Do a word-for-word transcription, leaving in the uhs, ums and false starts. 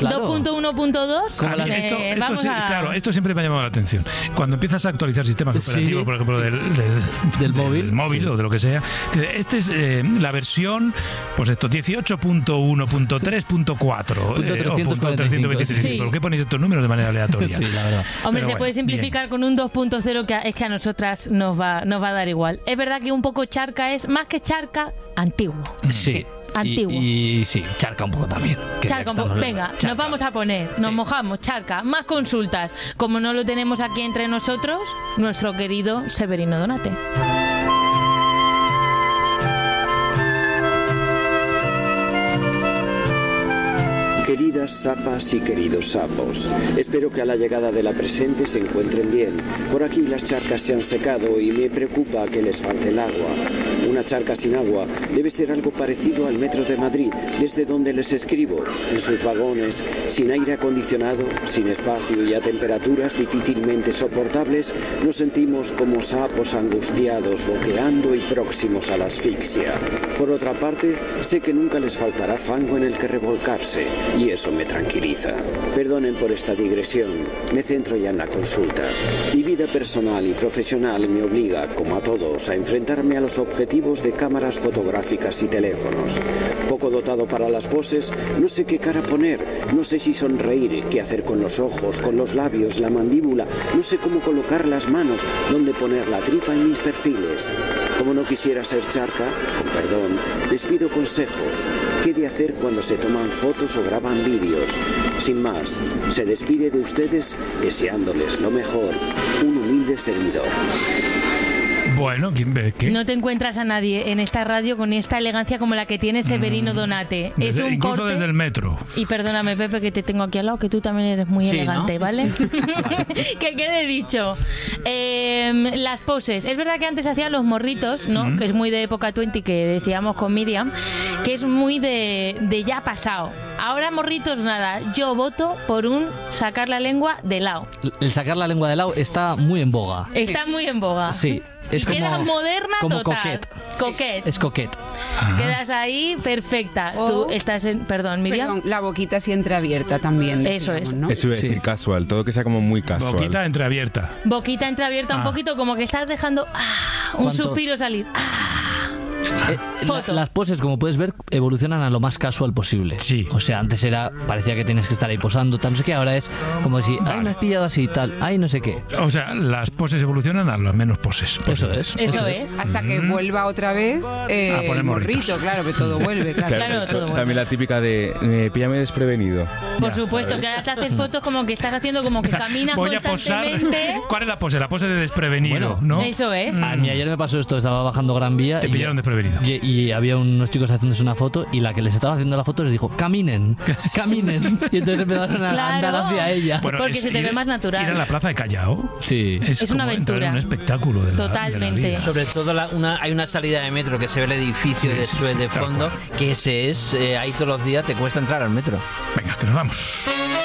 claro. dos punto uno punto dos. Claro, eh, esto, esto, vamos sí, a... claro, esto siempre me ha llamado la atención. Cuando empiezas a actualizar sistemas Sí. operativos, por ejemplo, del, del, Del móvil, del móvil sí. o de lo que sea, que este es eh, la versión, pues esto, dieciocho punto uno punto tres punto cuatro Punto eh, o trescientos cuarenta y cinco, trescientos veinticinco. sí. ¿Por qué ponéis estos números de manera aleatoria? Sí, la verdad. Hombre, Pero se bueno, puede simplificar bien. con un dos punto cero que a- es que a nosotras nos va, nos va a dar igual. Es verdad que un poco charca es, más que charca, antiguo. Sí. Antiguo. Y, y sí, charca un poco también. que Charca un poco. estamos- Venga, charca. nos vamos a poner, nos Sí. mojamos, charca, más consultas. Como no lo tenemos aquí entre nosotros, nuestro querido Severino Donate. Queridas sapas y queridos sapos, espero que a la llegada de la presente se encuentren bien. Por aquí las charcas se han secado y me preocupa que les falte el agua. Una charca sin agua debe ser algo parecido al metro de Madrid, desde donde les escribo. En sus vagones, sin aire acondicionado, sin espacio y a temperaturas difícilmente soportables, nos sentimos como sapos angustiados, boqueando y próximos a la asfixia. Por otra parte, sé que nunca les faltará fango en el que revolcarse, y eso me tranquiliza. Perdonen por esta digresión, me centro ya en la consulta. Mi vida personal y profesional me obliga, como a todos, a enfrentarme a los objetivos de cámaras fotográficas y teléfonos. Poco dotado para las poses, no sé qué cara poner, no sé si sonreír, qué hacer con los ojos, con los labios, la mandíbula, no sé cómo colocar las manos, dónde poner la tripa en mis perfiles. Como no quisiera ser charca, con perdón, les pido consejo. ¿Qué de hacer cuando se toman fotos o graban vídeos? Sin más, se despide de ustedes deseándoles lo mejor, un humilde servidor. Bueno, ¿quién ve qué? No te encuentras a nadie en esta radio con esta elegancia como la que tiene Severino Donate. Es Desde- un incluso corte... desde el metro. Y perdóname, Pepe, que te tengo aquí al lado, que tú también eres muy Sí, elegante, ¿no? ¿vale? Que quede dicho. Eh, las poses. Es verdad que antes hacían los morritos, ¿no? Mm. Que es muy de época veinte, que decíamos con Miriam, que es muy de, de ya pasado. Ahora morritos nada. Yo voto por un sacar la lengua de lado. El sacar la lengua de lado está muy en boga. Está muy en boga. Sí. Es y como, queda moderna como total. coquette. Coquette. Es coquette. Ajá. Quedas ahí perfecta. O- Tú estás en... Perdón, Miriam. Perdón, la boquita así entreabierta también. Eso es. ¿no? Eso iba a Sí. decir casual, todo que sea como muy casual. Boquita entreabierta. Boquita entreabierta un Ah. poquito, como que estás dejando ah, un ¿Cuánto? suspiro salir. Ah. Eh, la- Foto. las poses, como puedes ver, evolucionan a lo más casual posible. Sí. O sea, antes era, parecía que tenías que estar ahí posando, tal, no sé qué, ahora es como decir, ay, Vale. me has pillado así, tal, ay, no sé qué. O sea, las poses evolucionan a las menos poses. Eso es. Eso es. Hasta que Mm. vuelva otra vez eh, A poner el morritos. morrito, claro, que todo vuelve. Claro. Claro, eso- todo bueno. También la típica de eh, píllame desprevenido. Por Ya, supuesto, ¿sabes? que ahora te haces fotos como que estás haciendo como que caminas Voy a posar. constantemente. ¿Cuál es la pose? La pose de desprevenido, Bueno, ¿no? Eso es. A mí ayer me pasó esto, estaba bajando Gran Vía Te y, pillaron desprevenido. y, y había unos chicos haciéndose una foto y la que les estaba haciendo la foto les dijo, caminen, caminen. Y entonces empezaron a Claro. andar hacia ella. Bueno, Porque es se te ir- ve más natural. Ir a la plaza de Callao Sí. es, Es una como entrar aventura. en un espectáculo de la, Totalmente. de la vida. Sobre todo la- una, hay una salida de metro que se ve el edificio Sí, de sí, Suez sí, de tal fondo, cual. que ese es, eh, ahí todos los días te cuesta entrar al metro. Venga, que nos vamos.